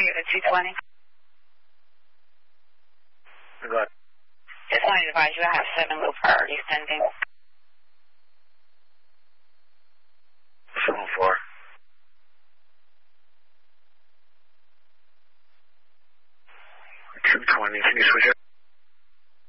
go to 220. Go ahead. Just wanted to advise you I have 7 low priority sending. 7-4. $220. Can you switch it?